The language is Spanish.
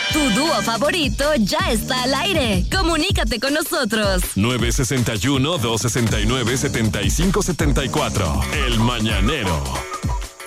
Tu dúo favorito ya está al aire. Comunícate con nosotros. 961-269-7574. El Mañanero.